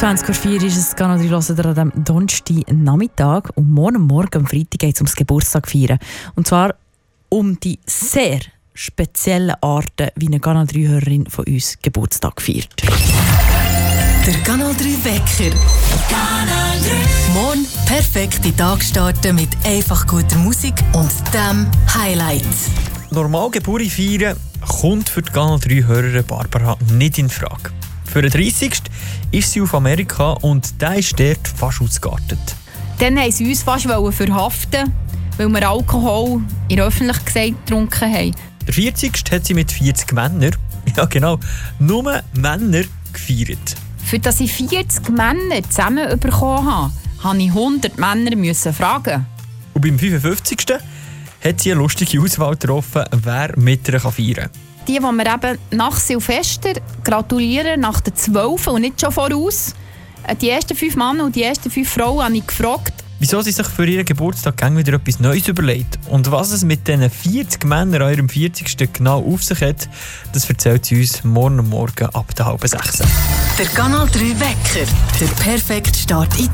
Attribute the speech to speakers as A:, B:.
A: 20.04 Uhr ist es, Kanal 3 hören an diesem Donnerstag-Nachmittag. Und morgen am Freitag geht es ums Geburtstag feiern. Und zwar um die sehr speziellen Arten, wie eine Kanal 3-Hörerin von uns Geburtstag feiert.
B: Der Kanal 3 Wecker. Kanal 3. Morgen perfekt in den Tag starten mit einfach guter Musik und dem Highlight.
C: Normal Geburt feiern kommt für die Kanal 3-Hörerin Barbara nicht in Frage. Für den 30. ist sie auf Amerika und der ist dort fast ausgeartet.
D: Dann wollten sie uns fast verhaften, weil wir Alkohol in der Öffentlichkeit getrunken haben.
C: Der 40. hat sie mit 40 Männern, ja genau, nur Männer gefeiert.
D: Für dass ich 40 Männer zusammen bekommen habe, musste ich 100 Männer fragen.
C: Und beim 55. hat sie eine lustige Auswahl getroffen, wer mit ihr feiern kann.
D: Die wir eben nach Silvester gratulieren, nach den 12 und nicht schon voraus. Die ersten 5 Männer und die ersten 5 Frauen habe ich gefragt,
C: wieso sie sich für ihren Geburtstag wieder etwas Neues überlegt und was es mit diesen 40 Männern an ihrem 40. genau auf sich hat, das erzählt sie uns morgen ab der 5:30.
B: Der Kanal 3 Wecker. Der perfekte Start in